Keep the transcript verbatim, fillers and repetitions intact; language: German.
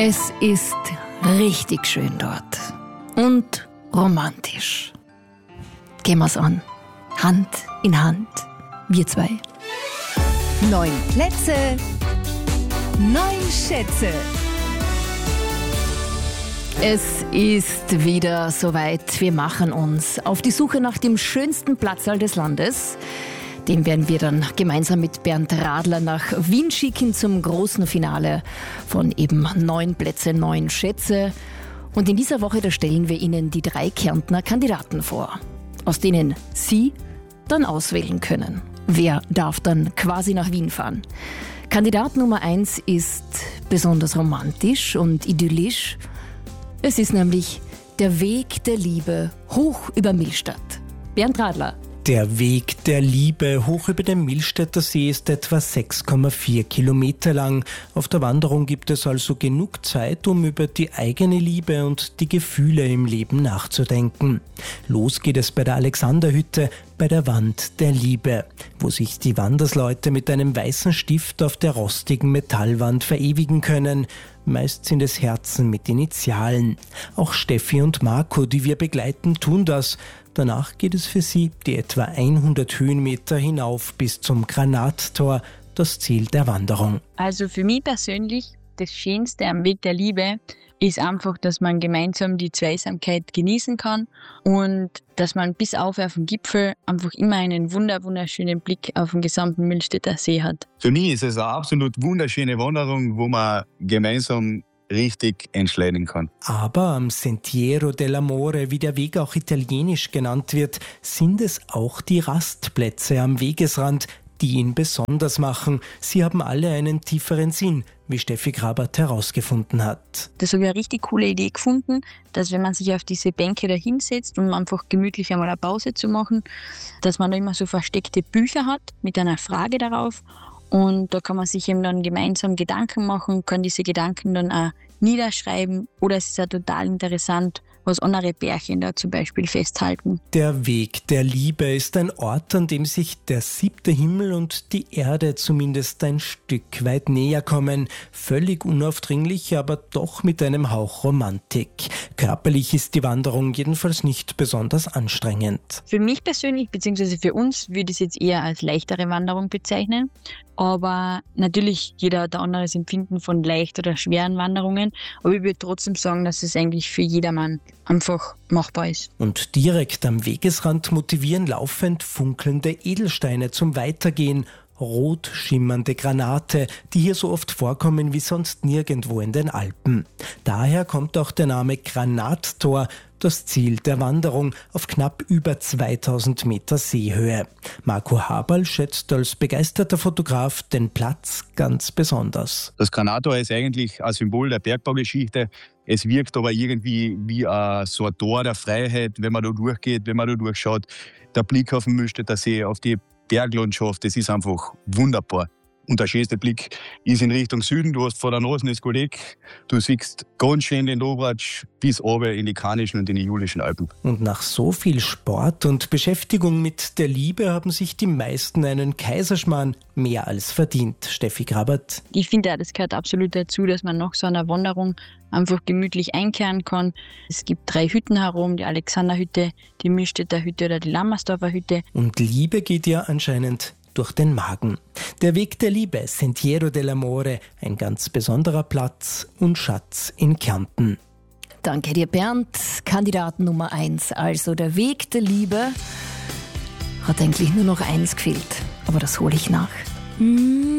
Es ist richtig schön dort und romantisch. Gehen wir's an. Hand in Hand. Wir zwei. Neun Plätze, neun Schätze. Es ist wieder soweit. Wir machen uns auf die Suche nach dem schönsten Platzal des Landes. Den werden wir dann gemeinsam mit Bernd Radler nach Wien schicken zum großen Finale von eben neun Plätze, neun Schätze. Und in dieser Woche, da stellen wir Ihnen die drei Kärntner Kandidaten vor, aus denen Sie dann auswählen können. Wer darf dann quasi nach Wien fahren? Kandidat Nummer eins ist besonders romantisch und idyllisch. Es ist nämlich der Weg der Liebe hoch über Millstatt. Bernd Radler. Der Weg der Liebe hoch über den Millstätter See ist etwa sechs Komma vier Kilometer lang. Auf der Wanderung gibt es also genug Zeit, um über die eigene Liebe und die Gefühle im Leben nachzudenken. Los geht es bei der Alexanderhütte, bei der Wand der Liebe, wo sich die Wandersleute mit einem weißen Stift auf der rostigen Metallwand verewigen können. Meist sind es Herzen mit Initialen. Auch Steffi und Marco, die wir begleiten, tun das. Danach geht es für sie die etwa hundert Höhenmeter hinauf bis zum Granattor, das Ziel der Wanderung. Also für mich persönlich, das Schönste am Weg der Liebe ist einfach, dass man gemeinsam die Zweisamkeit genießen kann und dass man bis auf auf den Gipfel einfach immer einen wunder wunderschönen Blick auf den gesamten Millstätter See hat. Für mich ist es eine absolut wunderschöne Wanderung, wo man gemeinsam richtig entschleunigen kann. Aber am Sentiero dell'Amore, wie der Weg auch italienisch genannt wird, sind es auch die Rastplätze am Wegesrand, die ihn besonders machen. Sie haben alle einen tieferen Sinn, wie Steffi Grabert herausgefunden hat. Das habe ich eine richtig coole Idee gefunden, dass wenn man sich auf diese Bänke da hinsetzt, um einfach gemütlich einmal eine Pause zu machen, dass man da immer so versteckte Bücher hat mit einer Frage darauf. Und da kann man sich eben dann gemeinsam Gedanken machen, kann diese Gedanken dann auch niederschreiben. Oder es ist ja total interessant, was andere Pärchen da zum Beispiel festhalten. Der Weg der Liebe ist ein Ort, an dem sich der siebte Himmel und die Erde zumindest ein Stück weit näher kommen. Völlig unaufdringlich, aber doch mit einem Hauch Romantik. Körperlich ist die Wanderung jedenfalls nicht besonders anstrengend. Für mich persönlich, beziehungsweise für uns, würde ich es jetzt eher als leichtere Wanderung bezeichnen. Aber natürlich, jeder hat ein anderes Empfinden von leicht oder schweren Wanderungen. Aber ich würde trotzdem sagen, dass es eigentlich für jedermann einfach machbar ist. Und direkt am Wegesrand motivieren laufend funkelnde Edelsteine zum Weitergehen. Rot schimmernde Granate, die hier so oft vorkommen wie sonst nirgendwo in den Alpen. Daher kommt auch der Name Granattor, das Ziel der Wanderung auf knapp über zweitausend Meter Seehöhe. Marco Haberl schätzt als begeisterter Fotograf den Platz ganz besonders. Das Granattor ist eigentlich ein Symbol der Bergbaugeschichte. Es wirkt aber irgendwie wie ein, so ein Tor der Freiheit, wenn man da durchgeht, wenn man da durchschaut. Der Blick auf den Millstätter See, auf die Berglandschaft, das ist einfach wunderbar. Und der schönste Blick ist in Richtung Süden. Du hast vor der Nase das Kolleg. Du siehst ganz schön den Dobratsch bis runter in die Karnischen und in die Julischen Alpen. Und nach so viel Sport und Beschäftigung mit der Liebe haben sich die meisten einen Kaiserschmarrn mehr als verdient. Steffi Grabert. Ich finde auch, das gehört absolut dazu, dass man nach so einer Wanderung einfach gemütlich einkehren kann. Es gibt drei Hütten herum, die Alexanderhütte, die Millstätter Hütte oder die Lammersdorfer Hütte. Und Liebe geht ja anscheinend durch den Magen. Der Weg der Liebe, Sentiero dell'Amore, ein ganz besonderer Platz und Schatz in Kärnten. Danke dir, Bernd. Kandidat Nummer eins, also der Weg der Liebe. Hat eigentlich nur noch eins gefehlt, aber das hole ich nach. Hm.